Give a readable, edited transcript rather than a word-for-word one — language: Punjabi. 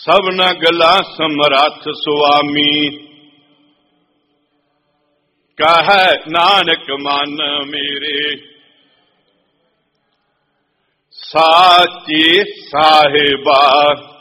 सबना गला समरथ सुआमी। कह नानक मन मेरे साचे साहिबा।